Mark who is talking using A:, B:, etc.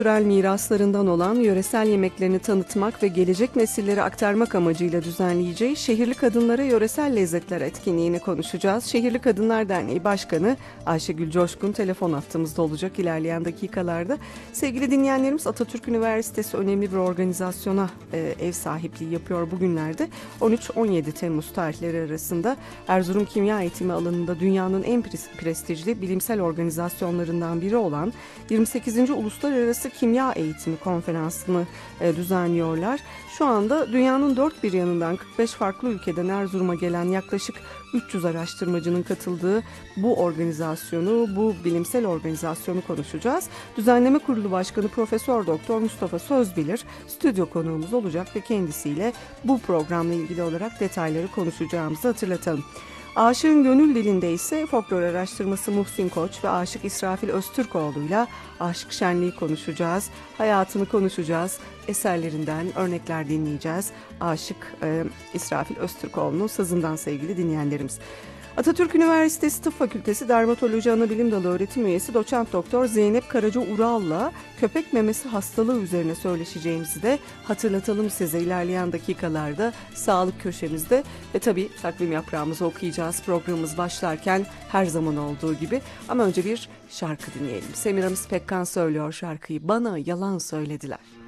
A: Kültürel miraslarından olan yöresel yemeklerini tanıtmak ve gelecek nesillere aktarmak amacıyla düzenleyeceği Şehirli Kadınlara Yöresel Lezzetler etkinliğini konuşacağız. Şehirli Kadınlar Derneği Başkanı Ayşegül Coşkun telefon hattımızda olacak ilerleyen dakikalarda. Sevgili dinleyenlerimiz, Atatürk Üniversitesi önemli bir organizasyona ev sahipliği yapıyor bugünlerde. 13-17 Temmuz tarihleri arasında Erzurum Kimya Eğitimi alanında dünyanın en prestijli bilimsel organizasyonlarından biri olan 28. Uluslararası Kimya Eğitimi Konferansı'nı düzenliyorlar. Şu anda dünyanın dört bir yanından 45 farklı ülkeden Erzurum'a gelen yaklaşık 300 araştırmacının katıldığı bu bilimsel organizasyonu konuşacağız. Düzenleme Kurulu Başkanı Profesör Doktor Mustafa Sözbilir stüdyo konuğumuz olacak ve kendisiyle bu programla ilgili olarak detayları konuşacağımızı hatırlatalım. Aşığın Gönül Dilinde ise folklor araştırması Muhsin Koç ve Aşık İsrafil Öztürkoğlu'yla aşk şenliği konuşacağız. Hayatını konuşacağız. Eserlerinden örnekler dinleyeceğiz. Aşık İsrafil Öztürkoğlu'nun sazından sevgili dinleyenlerimiz. Atatürk Üniversitesi Tıp Fakültesi Dermatoloji Anabilim Dalı öğretim üyesi Doçent Doktor Zeynep Karaca Ural'la köpek memesi hastalığı üzerine söyleşeceğimizi de hatırlatalım size ilerleyen dakikalarda sağlık köşemizde ve tabii takvim yaprağımızı okuyacağız programımız başlarken her zaman olduğu gibi, ama önce bir şarkı dinleyelim. Semiramis Pekkan söylüyor şarkıyı, Bana Yalan Söylediler.